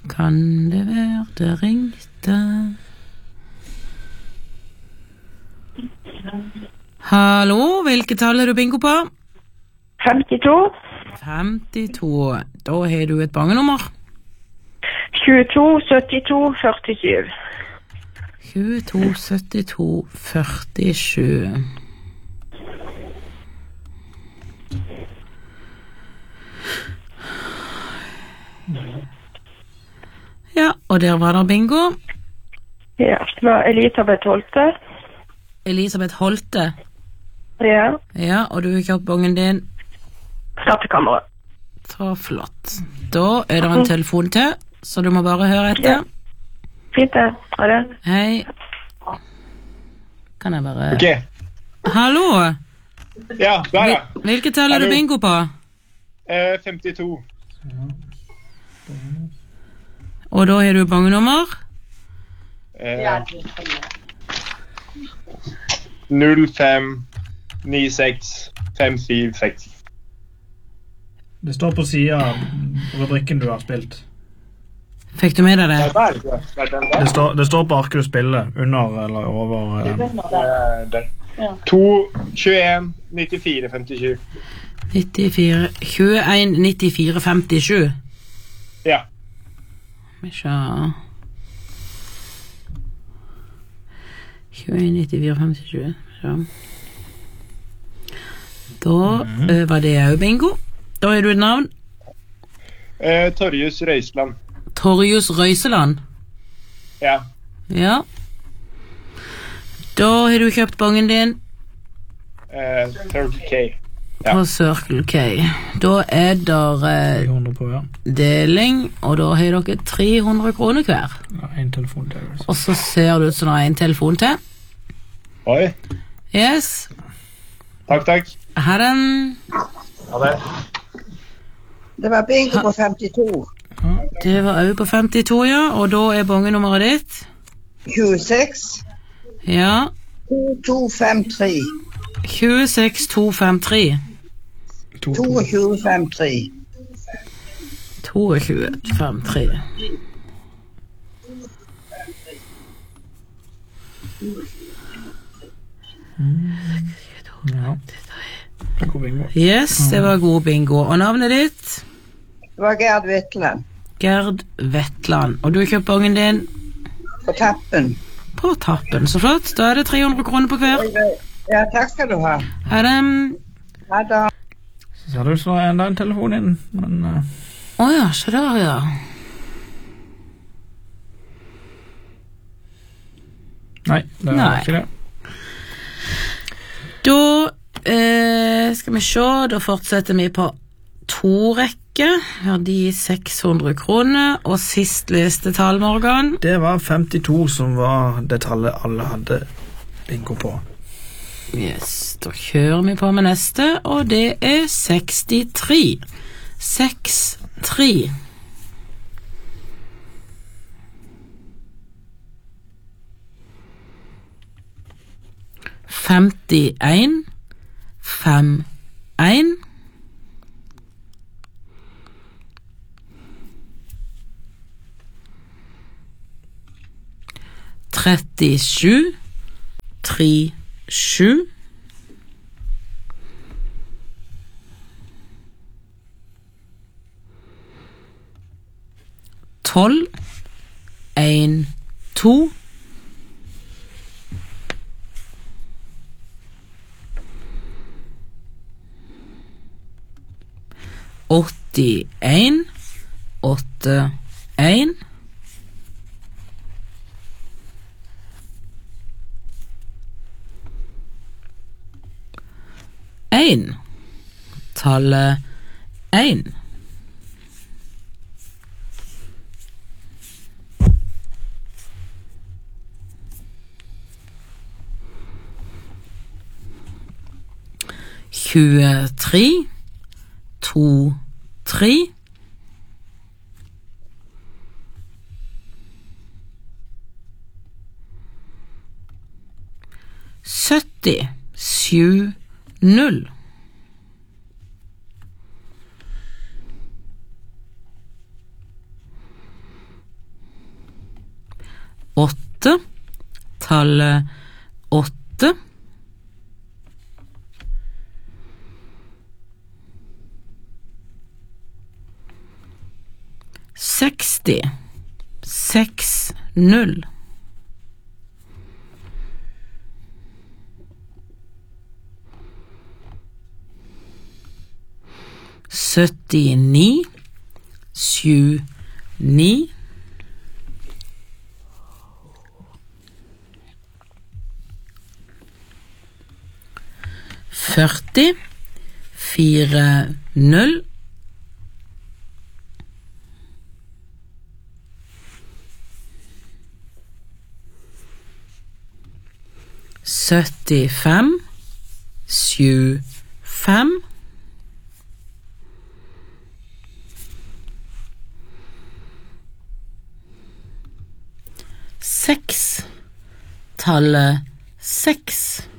Kan det være det ringte? Hallo, hvilket tall er du bingo på? 52. 52. Da har du et bangenummer. 22, 72, 47. 22, 72, 47. Ja, og der var det bingo. Ja, det var Elisabeth Holte. Elisabeth Holte. Ja, Ja, og du har kjørt bongen din. skattekammeret. Så flott. Da er det en telefon til, så du må bare høre etter. Ja. Fint det, ha det. Hei. Kan jeg bare... Ok. Hallo? Ja, der ja. Hvilket tall er du Hallo. bingo på? 52. Og da har du bangenummer? 05965756. Det står på siden av rubrikken du har spilt. Fikk du med deg det? Ja, der, ja. Der, den der. Det står på arket du spiller, under eller over. Der. 2, 21, 94, 57. 94, 21, 94, 57. Ja. Vi ser... 21, 94, 57. Så. Da var det jo bingo. Da har du et navn. Torjus Røisland. Torjus Røiseland. Ja. Ja. Da har du kjøpt bongen din 30K. Ja. på Circle K. Da er der 300 på hver. deling, og da har dere 300 kroner hver. Ja, en telefon til. Og så ser det ut som det er en telefon til. Oi. Yes. Takk, takk. Ha den. Ha det. Det var bingo på 52. Det var også på 52, ja. Og da er bongenummeret ditt. 26, Ja. 2253. 26253. 2253. 2253. Ja. God bingo. Yes, det var god bingo. Og navnet ditt? Det var Gerd Vitland. Gerd Vettland. Og du har kjøpt bongen din På tappen. på tappen. Så flott. Da er det 300 kroner på hver. Ja, takk skal du ha. Ha det. Ha det. Så ser det ut som det er enda en telefon inn, men... Åja, så der, ja. Nei, det er Nei. ikke det. Da skal vi se, da fortsetter vi på 2 rekker. Vi har de 600 kroner, og sist leste tall, Morgan. Det var 52 som var det tallet alle hadde bingo på. Yes, da kjører vi på med neste, og det er 63. 6-3. Femtien, 5-1. 37, 3-7. 12, 1-2. 81, 8-1. 1. Tallet 1. Tjuetre, 2-3. 70, 7-0. 1, 8, tallet 8, 60, 60, 79, 79, 40, 40, 75, 75, 6, tallet 6,